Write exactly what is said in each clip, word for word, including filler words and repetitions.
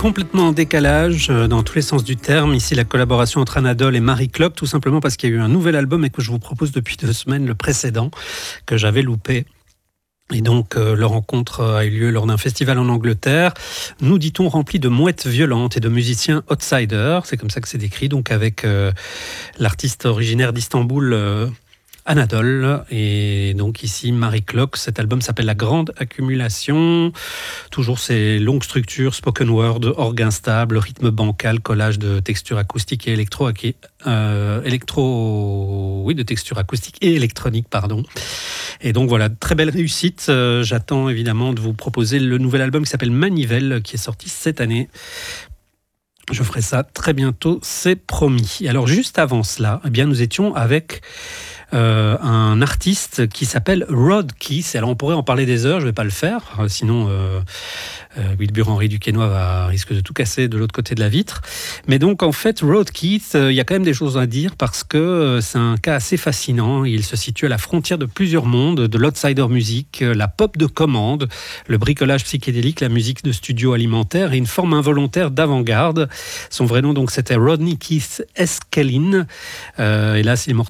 complètement en décalage euh, dans tous les sens du terme. Ici, la collaboration entre Anadol et Marie Clock, tout simplement parce qu'il y a eu un nouvel album et que je vous propose depuis deux semaines, le précédent, que j'avais loupé. Et donc, euh, leur rencontre a eu lieu lors d'un festival en Angleterre, nous dit-on rempli de mouettes violentes et de musiciens outsiders. C'est comme ça que c'est décrit, donc avec euh, l'artiste originaire d'Istanbul, euh, Anadol, et donc ici Marie Clock. Cet album s'appelle La Grande Accumulation. Toujours ces longues structures, spoken word, orgue instable, rythme bancal, collage de textures acoustiques et électro, euh, électro, oui, de textures acoustiques et électroniques, pardon. Et donc voilà, très belle réussite. Euh, j'attends évidemment de vous proposer le nouvel album qui s'appelle Manivelle, qui est sorti cette année. Je ferai ça très bientôt, c'est promis. Et alors juste avant cela, eh bien, nous étions avec Euh, un artiste qui s'appelle Rod Keith. Alors on pourrait en parler des heures, je ne vais pas le faire, sinon euh, euh, Wilbur Henry Duquesnoy va risque de tout casser de l'autre côté de la vitre. Mais donc en fait, Rod Keith, il euh, y a quand même des choses à dire parce que euh, c'est un cas assez fascinant. Il se situe à la frontière de plusieurs mondes, de l'outsider music, euh, la pop de commande, le bricolage psychédélique, la musique de studio alimentaire et une forme involontaire d'avant-garde. Son vrai nom donc c'était Rodney Keith Eskelin. Euh, hélas, il est mort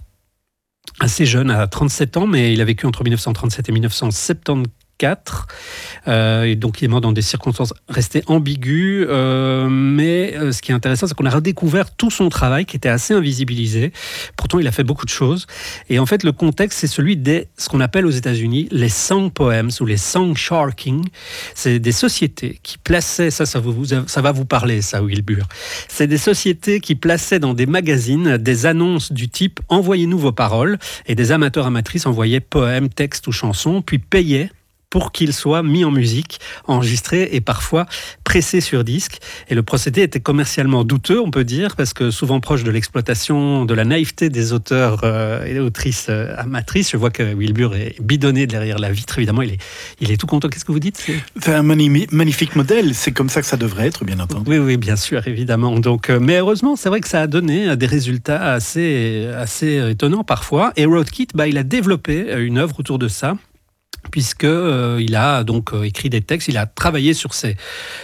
assez jeune, à trente-sept ans, mais il a vécu entre dix-neuf cent trente-sept et dix-neuf cent soixante-quatorze. Euh, et donc, il est mort dans des circonstances restées ambiguës. Euh, mais euh, ce qui est intéressant, c'est qu'on a redécouvert tout son travail qui était assez invisibilisé. Pourtant, il a fait beaucoup de choses. Et en fait, le contexte, c'est celui des, ce qu'on appelle aux États-Unis, les song poems ou les song sharking. C'est des sociétés qui plaçaient, ça, ça, vous, ça va vous parler, ça, Wilbur. C'est des sociétés qui plaçaient dans des magazines des annonces du type « Envoyez-nous vos paroles » et des amateurs amatrices envoyaient poèmes, textes ou chansons, puis payaient pour qu'il soit mis en musique, enregistré et parfois pressé sur disque. Et le procédé était commercialement douteux, on peut dire, parce que souvent proche de l'exploitation, de la naïveté des auteurs euh, et autrices euh, amatrices. Je vois que Wilbur est bidonné derrière la vitre, évidemment, il est, il est tout content. Qu'est-ce que vous dites ? C'est, c'est un mani- magnifique modèle, c'est comme ça que ça devrait être, bien entendu. Oui, oui, bien sûr, évidemment. Donc, euh, mais heureusement, c'est vrai que ça a donné des résultats assez, assez étonnants parfois. Et Rod Keith, bah, il a développé une œuvre autour de ça, puisque euh, il a donc euh, écrit des textes, il a travaillé sur ses,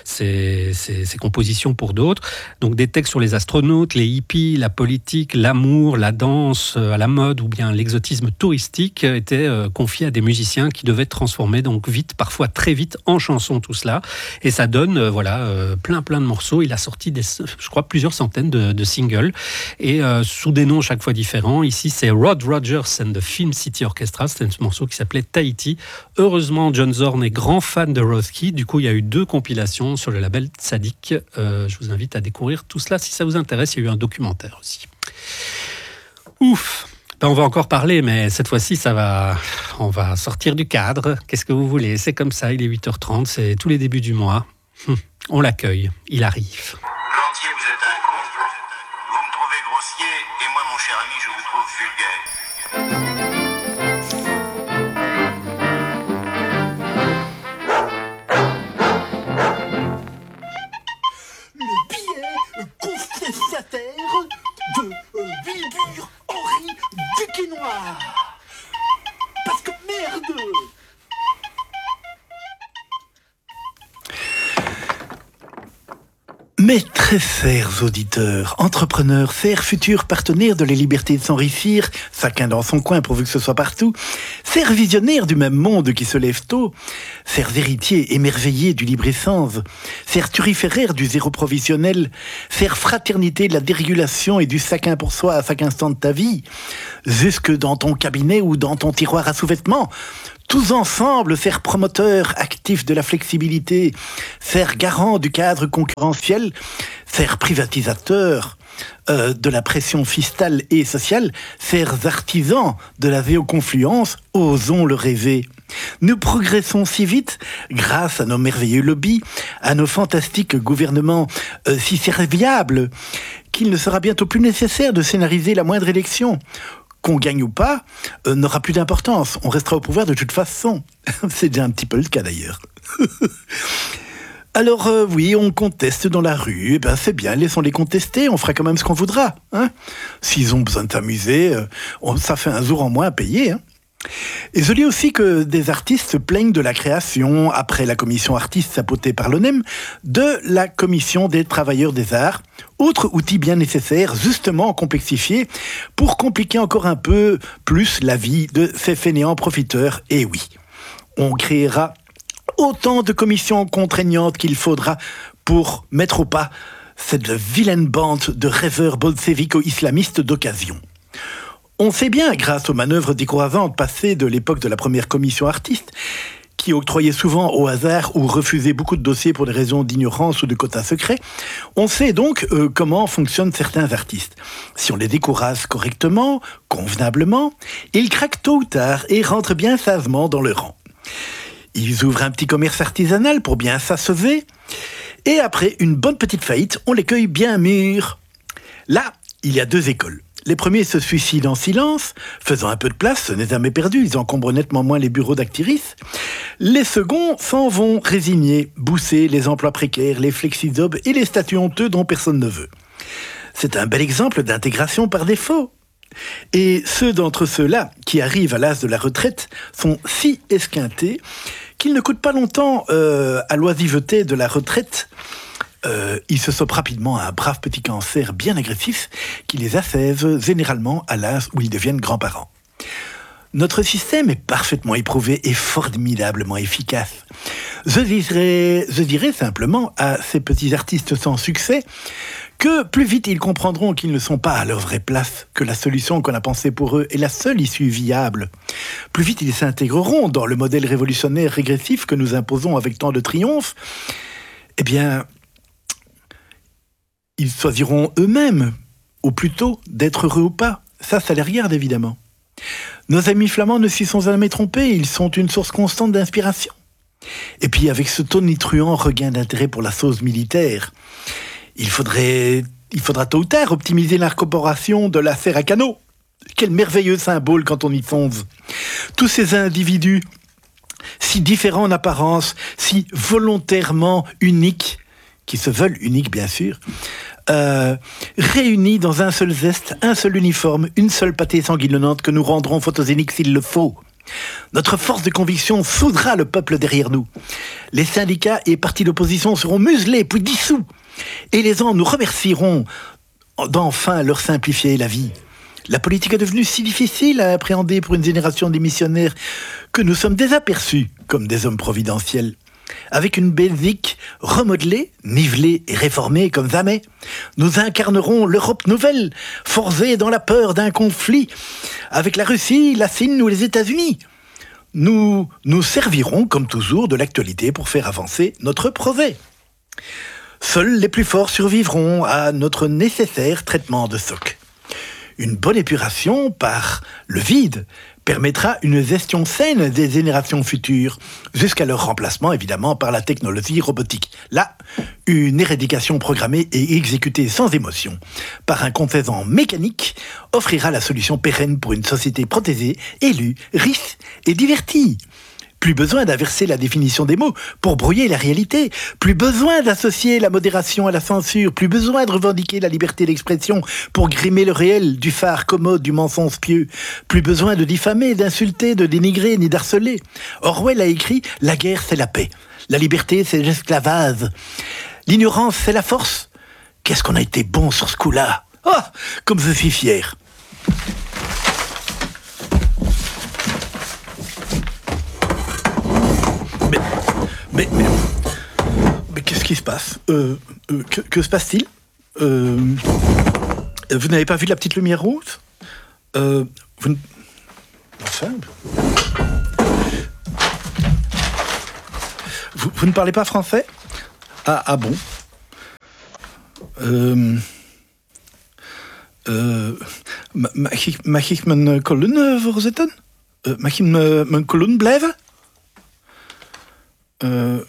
ses, ses, ses compositions pour d'autres, donc des textes sur les astronautes, les hippies, la politique, l'amour, la danse euh, à la mode ou bien l'exotisme touristique euh, étaient euh, confiés à des musiciens qui devaient transformer donc vite, parfois très vite, en chansons tout cela, et ça donne euh, voilà euh, plein plein de morceaux. Il a sorti des, je crois plusieurs centaines de, de singles et euh, sous des noms chaque fois différents. Ici c'est Rod Rogers and the Film City Orchestra, c'était un morceau qui s'appelait Tahiti. Heureusement, John Zorn est grand fan de Rod Keith. Du coup, il y a eu deux compilations sur le label Tzadik. Euh, je vous invite à découvrir tout cela si ça vous intéresse. Il y a eu un documentaire aussi. Ouf, ben, on va encore parler, mais cette fois-ci, ça va, on va sortir du cadre. Qu'est-ce que vous voulez ? C'est comme ça, il est huit heures trente, c'est tous les débuts du mois. Hum, on l'accueille, il arrive. Lantier, vous êtes un con. Vous me trouvez grossier, et moi, mon cher ami, je vous trouve vulgaire. De euh, Wilbur Henry Duquesnoy. Parce que merde. Mes très chers auditeurs, entrepreneurs, chers futurs partenaires de la liberté de s'enrichir, chacun dans son coin pourvu que ce soit partout, chers visionnaires du même monde qui se lève tôt, chers héritiers émerveillés du libre-échange, chers turiféraires du zéro provisionnel, chers fraternités de la dérégulation et du chacun pour soi à chaque instant de ta vie, jusque dans ton cabinet ou dans ton tiroir à sous-vêtements, tous ensemble, faire promoteurs actifs de la flexibilité, faire garant du cadre concurrentiel, faire privatisateurs euh, de la pression fiscale et sociale, faire artisans de la véoconfluence, osons le rêver. Nous progressons si vite, grâce à nos merveilleux lobbies, à nos fantastiques gouvernements euh, si serviables, qu'il ne sera bientôt plus nécessaire de scénariser la moindre élection. Qu'on gagne ou pas, euh, n'aura plus d'importance. On restera au pouvoir de toute façon. C'est déjà un petit peu le cas d'ailleurs. Alors euh, oui, on conteste dans la rue. Eh ben, c'est bien, laissons-les contester. On fera quand même ce qu'on voudra. Hein. S'ils ont besoin de s'amuser, euh, on, ça fait un jour en moins à payer. Hein. Et je lis aussi que des artistes se plaignent de la création, après la commission artiste sapotée par l'O N E M, de la commission des travailleurs des arts, autre outil bien nécessaire, justement complexifié, pour compliquer encore un peu plus la vie de ces fainéants profiteurs. Et oui, on créera autant de commissions contraignantes qu'il faudra pour mettre au pas cette vilaine bande de rêveurs bolsévico-islamistes d'occasion. On sait bien, grâce aux manœuvres décourageantes passées de l'époque de la première commission artiste, qui octroyait souvent au hasard ou refusait beaucoup de dossiers pour des raisons d'ignorance ou de quotas secrets, on sait donc euh, comment fonctionnent certains artistes. Si on les décourage correctement, convenablement, ils craquent tôt ou tard et rentrent bien sagement dans le rang. Ils ouvrent un petit commerce artisanal pour bien s'assover, et après une bonne petite faillite, on les cueille bien mûrs. Là, il y a deux écoles. Les premiers se suicident en silence, faisant un peu de place, ce n'est jamais perdu, ils encombrent nettement moins les bureaux d'actrices. Les seconds s'en vont résignés, bousser les emplois précaires, les flexi-jobs et les statuts honteux dont personne ne veut. C'est un bel exemple d'intégration par défaut. Et ceux d'entre ceux-là qui arrivent à l'âge de la retraite sont si esquintés qu'ils ne coûtent pas longtemps euh, à l'oisiveté de la retraite. Euh, ils se chopent rapidement à un brave petit cancer bien agressif qui les affaise généralement à l'âge où ils deviennent grands-parents. Notre système est parfaitement éprouvé et formidablement efficace. Je dirais, je dirais simplement à ces petits artistes sans succès que plus vite ils comprendront qu'ils ne sont pas à leur vraie place, que la solution qu'on a pensée pour eux est la seule issue viable. Plus vite ils s'intégreront dans le modèle révolutionnaire régressif que nous imposons avec tant de triomphe. Eh bien, ils choisiront eux-mêmes, ou plutôt d'être heureux ou pas. Ça, ça les regarde évidemment. Nos amis flamands ne s'y sont jamais trompés, ils sont une source constante d'inspiration. Et puis avec ce tonitruant regain d'intérêt pour la sauce militaire, il faudrait, il faudra tôt ou tard optimiser l'incorporation de la serre à canot. Quel merveilleux symbole quand on y songe. Tous ces individus, si différents en apparence, si volontairement uniques, qui se veulent uniques bien sûr, euh, réunis dans un seul zeste, un seul uniforme, une seule pâtée sanguinolente que nous rendrons photogénique s'il le faut. Notre force de conviction soudra le peuple derrière nous. Les syndicats et partis d'opposition seront muselés puis dissous. Et les gens nous remercieront d'enfin leur simplifier la vie. La politique est devenue si difficile à appréhender pour une génération démissionnaire que nous sommes désaperçus comme des hommes providentiels. Avec une Belgique remodelée, nivelée et réformée comme jamais, nous incarnerons l'Europe nouvelle, forgée dans la peur d'un conflit avec la Russie, la Chine ou les États-Unis. Nous nous servirons, comme toujours, de l'actualité pour faire avancer notre projet. Seuls les plus forts survivront à notre nécessaire traitement de soc. Une bonne épuration par le vide permettra une gestion saine des générations futures, jusqu'à leur remplacement évidemment par la technologie robotique. Là, une éradication programmée et exécutée sans émotion par un complaisant mécanique offrira la solution pérenne pour une société protégée, élue, riche et divertie. Plus besoin d'inverser la définition des mots pour brouiller la réalité. Plus besoin d'associer la modération à la censure. Plus besoin de revendiquer la liberté d'expression pour grimer le réel du phare commode du mensonge pieux. Plus besoin de diffamer, d'insulter, de dénigrer ni d'harceler. Orwell a écrit « La guerre, c'est la paix. La liberté, c'est l'esclavage. L'ignorance, c'est la force. » Qu'est-ce qu'on a été bon sur ce coup-là. Oh, comme je suis fier. Mais, mais, mais, mais qu'est-ce qui se passe euh, euh, que, que se passe-t-il euh, Vous n'avez pas vu la petite lumière rouge euh, Vous ne... Enfin... Vous, vous ne parlez pas français ah, ah bon euh, euh, Mag ik, mag ik mijn kolonne voorzetten uh, Mag ik mijn, mijn kolonne blijven Uh,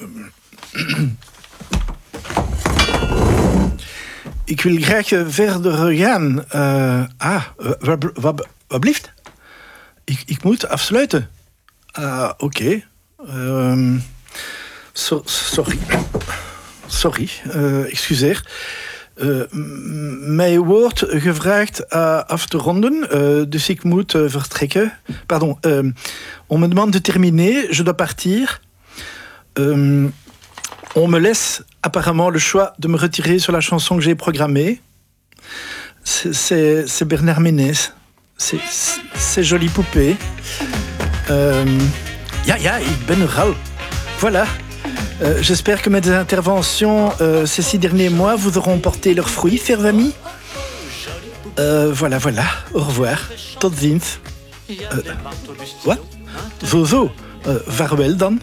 ik wil graag verder gaan. Uh, ah, wat, wat, wat blieft? Ik, ik moet afsluiten. Ah, oké. Okay. Um, so, sorry. Sorry, uh, excuseer. Uh, mij wordt gevraagd uh, af te ronden, uh, dus ik moet uh, vertrekken. Pardon, uh, on me demande de terminer, je dois partir. Um, on me laisse apparemment le choix de me retirer sur la chanson que j'ai programmée. C'est, c'est, c'est Bernard Ménez. C'est, c'est, c'est jolie poupée. Um, ja, ja, ik ben er al. Voilà. Euh, j'espère que mes interventions euh, ces six derniers mois vous auront porté leurs fruits, chers amis. Euh, voilà, voilà. Au revoir. Tot ziens. Euh, what? Zo, zo. Euh, vaarwel dan.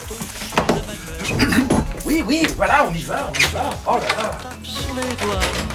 Oui, oui, voilà, on y va, on y va. Oh là là.